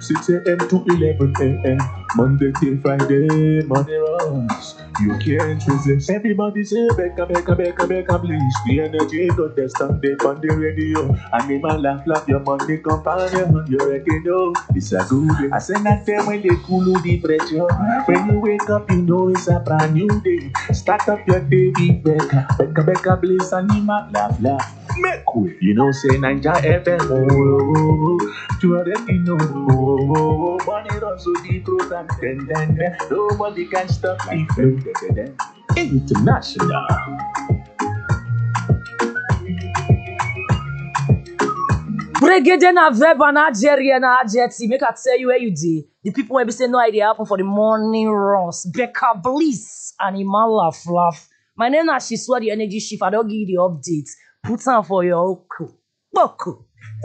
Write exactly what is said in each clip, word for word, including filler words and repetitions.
six a m to eleven a m Monday till Friday, money runs. You can't resist. Everybody say, Becca, Becca, Becca, Becca, please. The energy got the Sunday on the radio. Animal laugh, laugh, your money companion. You already know it's a good day. I say that time when they cool the pressure. When you wake up, you know it's a brand new day. Start up your day with Becca, Becca, Becca, please. Animal laugh, laugh. Make way. You know, say Ninja F M. Oh, oh, oh. You already know. Oh, oh, oh. Money runs so deep, throat and then, then, then. Nobody can stop the flow. International. Brigade na verb and Algeria na adjective. Make I tell you where you did. The people will be saying no idea happen for the morning runs. Becca Bliss and Iman laugh laugh. My name is Shiswa, the energy shift. I don't give you the updates. Put on for your oku. Boku.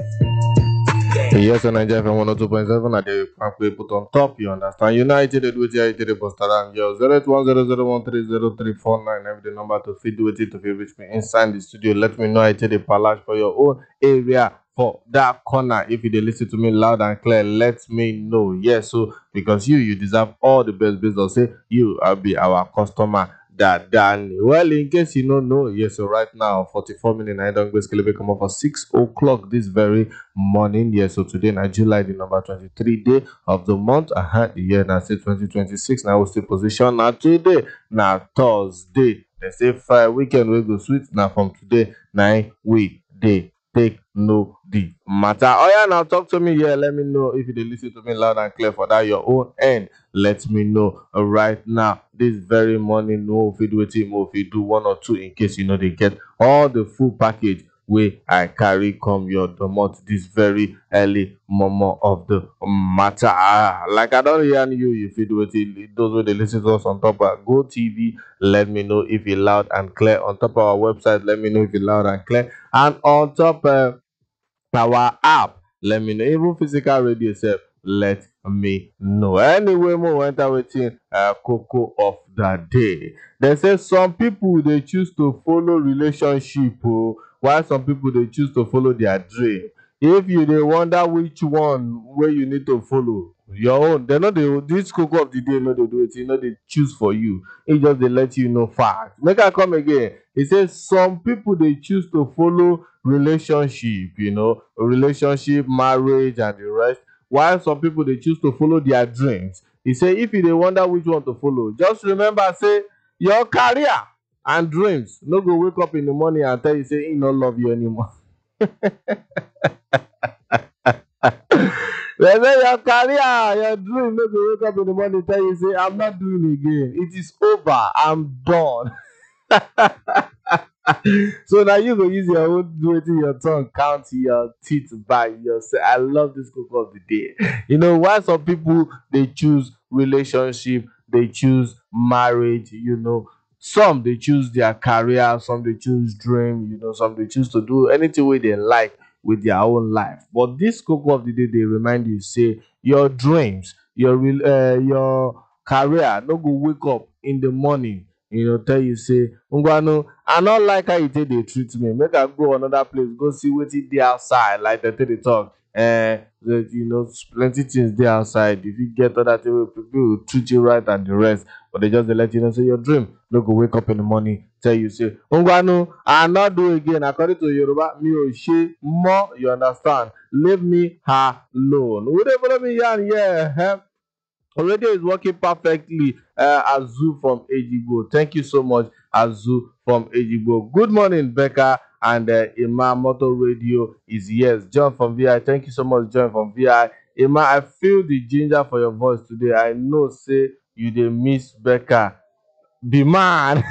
Yes, and I F M one oh two point seven. I did put on top. You understand? United, do it. I did it. Postaran girl zero eight one zero zero one three zero three four nine. Have the number to feed with it. If you reach me inside the studio, let me know. I did a palace for your own area. For that corner, if you listen to me loud and clear, let me know. Yes, so because you you deserve all the best business. Say you will be our customer. That done. Well, in case you don't know, yes, so right now, forty-four minutes, I don't basically come up for six o'clock this very morning. Yes, so today, now July, the number twenty-three day of the month. I had the year now, say twenty twenty-six. Now, we still position now today, now Thursday. They say Friday weekend, we go sweet. Now, from today, nine we day. Take no the matter. Oh yeah, now talk to me. Yeah, let me know if you listen to me loud and clear for that your own end. Let me know uh, right now. This very morning, no if you do a team or if you do one or two in case you know they get all the full package where I carry come your domot this very early moment of the matter. Ah, like I don't hear you if you do it. Those who they listen to us on top of Go T V. Let me know if you're loud and clear. On top of our website, let me know if you're loud and clear. And on top of uh, our app, let me know. Even physical radio self, let me know. Anyway, more enter waiting uh, Coco of the day. They say some people they choose to follow relationship, oh, while some people they choose to follow their dream. If you they wonder which one where you need to follow, your own. They know they this Coco of the day, no they do it, you know they choose for you. It just they let you know fact. Make I come again. It says some people they choose to follow relationship, you know, relationship, marriage, and the rest. While some people they choose to follow their dreams. He say if you they wonder which one to follow, just remember say your career and dreams. No go wake up in the morning and tell you say he no love you anymore. They say your career, your dream, no go wake up in the morning and tell you say I'm not doing it again. It is over. I'm done. So now you go use your own waiting your tongue, count your teeth by yourself. I love this Coco of the day. You know why some people they choose relationship, they choose marriage, you know. Some they choose their career, some they choose dream, you know, some they choose to do anything way they like with their own life. But this Coco of the day, they remind you, say your dreams, your real uh, your career, no go wake up in the morning. You know, tell you say, Ungwano, I not like how you take they treat me. Make I go another place, go see what it there outside, like they take the talk. Uh, the, you know, plenty things there outside. If you get other things, people will treat you right and the rest. But they just they let you know, say your dream. No go wake up in the morning, tell you say, Ungwano, I not do again. According to Yoruba, me or she more. You understand? Leave me alone. Would they follow me here? Yeah. Huh? Radio is working perfectly. Uh, Azu from Ejigbo. Thank you so much, Azu from Ejigbo. Good morning, Becca and uh, Ima Moto Radio is yes. John from V I. Thank you so much, John from V I. Ima, I feel the ginger for your voice today. I know, say you did miss Becca. Be man.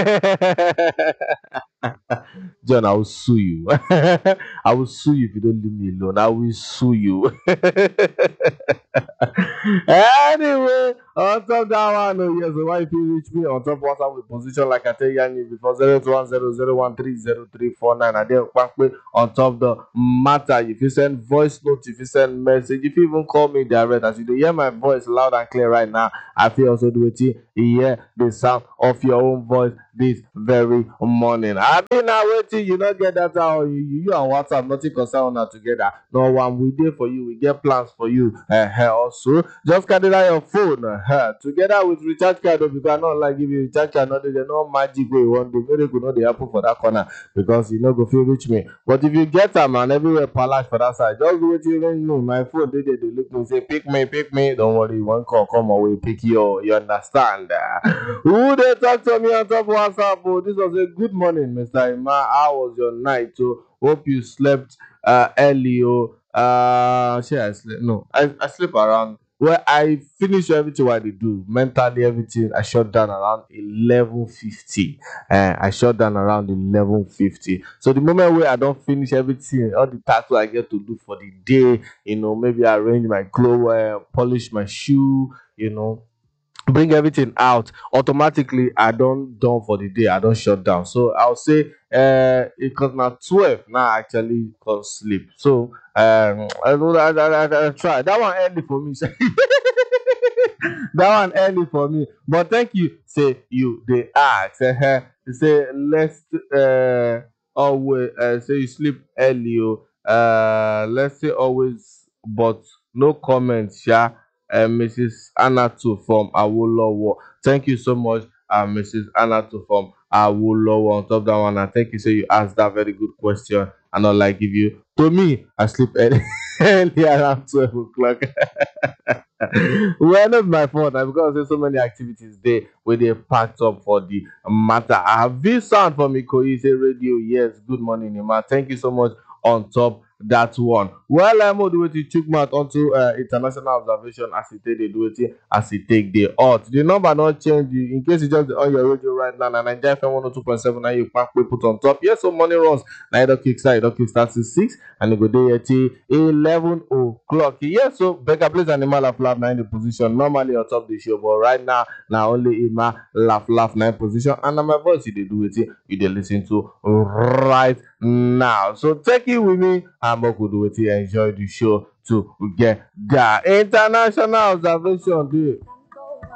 John, I will sue you. I will sue you if you don't leave me alone. I will sue you. Anyway, On top that one, oh yes, so why if you reach me on top WhatsApp with position like I tell you before zero two one zero zero one three zero three four nine. And then on top the matter, if you send voice note, if you send message, if you even call me direct, as you do hear my voice loud and clear right now, I feel also do it hear the sound of your own voice this very morning. I mean, now waiting, you not get that out. You, you and WhatsApp, nothing concern on that together. No one we there for you. We get plans for you. Uh, also, just carry that your phone uh, together with recharge card. Because not like give you recharge card, not there's no magic way. One day, miracle not the happen for that corner because you know go feel reach me. But if you get a man everywhere palace for that side, just wait till you know my phone. They, they, they look and say pick me, pick me. Don't worry, one call come away, pick you. You understand? Uh, who they talk to me on top of WhatsApp? Oh, this was a good morning, Mister Ima. How was your night? So hope you slept uh, early. Oh, uh, shit, I sleep. No, I, I sleep around. Well, I finish everything what I do. Mentally, everything I shut down around eleven fifty. Uh, I shut down around eleven fifty. So the moment where I don't finish everything, all the tasks I get to do for the day, you know, maybe I arrange my clothes, uh, polish my shoe, you know, bring everything out, automatically I don't done for the day. I don't shut down. So I'll say uh because now twelve now I actually can sleep. So um I don't I, I, I, I try that one early for me. That one early for me. But thank you. Say you they ask. Uh, say let's uh always uh, say you sleep early. Oh, uh let's say always, but no comments, yeah. Uh, Missus Anatu from Awolowo. Thank you so much, uh, Missus Anatu from Awolowo. On top of that one, and thank you. So you asked that very good question, and I'll like give you. To me, I sleep early, early around twelve o'clock. Well, not my fault. I because there's so many activities there where they packed up for the matter. I have this sound from Ikoyi say radio. Yes, good morning, Ima. Thank you so much. On top that one. Well, I'm all the way to Chukmat onto uh, international observation as it take the do it as it take the out. The number not change. In case you just on your radio right now, and Nigeria F M one oh two point seven, now you pack we put on top. Yes, so money runs. Now it kickstart, it kickstart to six, and you go there till eleven o'clock. Yes, so Becca plays animal laugh laugh now in the position. Normally on top the show, but right now, now only Ima laugh laugh nine position, and now my voice you they do it, you they listen to right now. So take it with me. I'm going to enjoy the show to get that international observation. Dude.